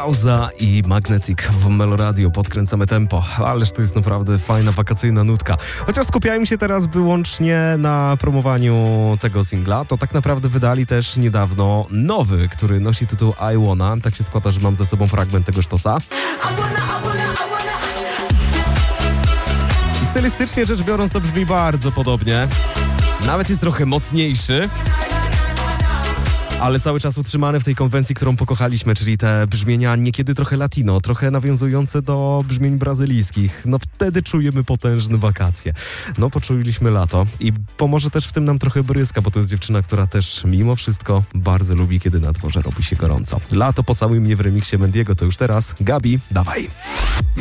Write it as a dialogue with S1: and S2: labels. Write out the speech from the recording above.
S1: Kauza i Magnetic w Meloradio. Podkręcamy tempo, ależ to jest naprawdę fajna wakacyjna nutka. Chociaż skupiajmy się teraz wyłącznie na promowaniu tego singla, to tak naprawdę wydali też niedawno nowy, który nosi tytuł I Wanna. Tak się składa, że mam ze sobą fragment tego sztosa. I stylistycznie rzecz biorąc to brzmi bardzo podobnie. Nawet jest trochę mocniejszy, ale cały czas utrzymany w tej konwencji, którą pokochaliśmy, czyli te brzmienia niekiedy trochę latino, trochę nawiązujące do brzmień brazylijskich. No wtedy czujemy potężne wakacje. No poczuliśmy lato i pomoże też w tym nam trochę Bryska, bo to jest dziewczyna, która też mimo wszystko bardzo lubi, kiedy na dworze robi się gorąco. Lato, pocałuj mnie w remiksie Mendiego, to już teraz. Gabi, dawaj!